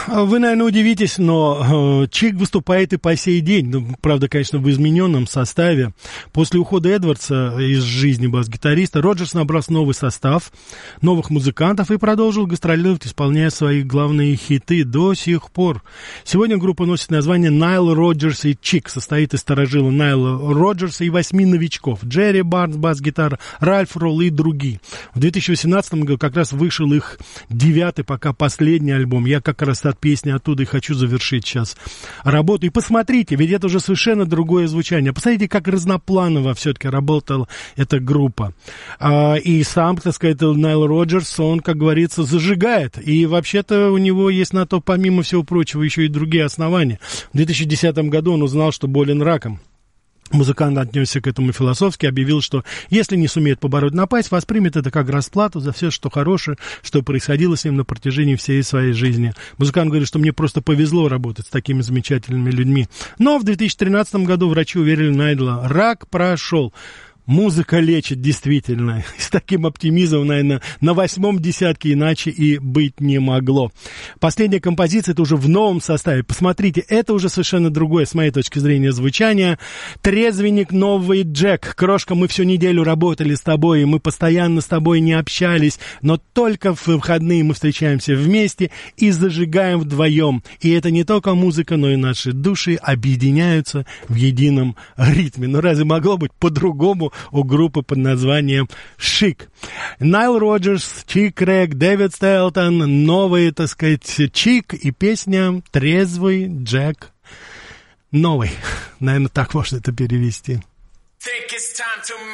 Вы, наверное, удивитесь, но Чик выступает и по сей день. Ну, правда, конечно, в измененном составе. После ухода Эдвардса из жизни бас-гитариста Роджерс набрал новый состав, новых музыкантов и продолжил гастролировать, исполняя свои главные хиты до сих пор. Сегодня группа носит название Найл Роджерс и Чик. Состоит из старожила Найла Роджерса и 8 новичков. Джерри Барнс, бас-гитара, Ральф Ролл и другие. В 2018 году как раз вышел их 9-й, пока последний альбом. Я как раз от песни оттуда и хочу завершить сейчас работу. И посмотрите, ведь это уже совершенно другое звучание. Посмотрите, как разнопланово все-таки работала эта группа. И сам, так сказать, Найл Роджерс, он, как говорится, зажигает. И вообще-то у него есть на то, помимо всего прочего, еще и другие основания. В 2010 году он узнал, что болен раком. Музыкант отнесся к этому философски, объявил, что если не сумеет побороть напасть, воспримет это как расплату за все, что хорошее, что происходило с ним на протяжении всей своей жизни. Музыкант говорит, что мне просто повезло работать с такими замечательными людьми. Но в 2013 году врачи уверили Найла, рак прошел. Музыка лечит, действительно. С таким оптимизмом, наверное, на 8-м десятке иначе и быть не могло. Последняя композиция, это уже в новом составе. Посмотрите, это уже совершенно другое, с моей точки зрения, звучание. Трезвенник, новый Джек. Крошка, мы всю неделю работали с тобой, и мы постоянно с тобой не общались, но только в выходные мы встречаемся вместе и зажигаем вдвоем. И это не только музыка, но и наши души объединяются в едином ритме. Но разве могло быть по-другому у группы под названием «Шик»? Найл Роджерс, Чик Рэг, Дэвид Стейлтон, новый, так сказать, Чик и песня «Трезвый Джек». Новый. Наверное, так можно это перевести.